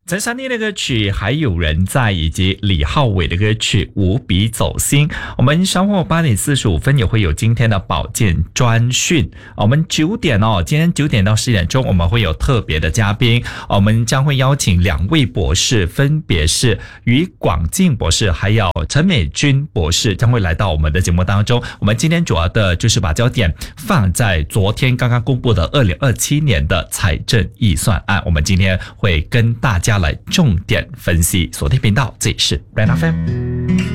陈珊妮的歌曲还有人在，以及李浩伟的歌曲无比走心。我们稍后8点45分也会有今天的保健专讯。我们9点今天9点到10点钟我们会有特别的嘉宾，我们将会邀请2位博士，分别是于广进博士还有陈美君博士，将会来到我们的节目当中。我们今天主要的就是把焦点放在昨天刚刚公布的2027年的财政预算案，我们今天会跟大家来重点分析。锁定频道，这里是 Brand FM。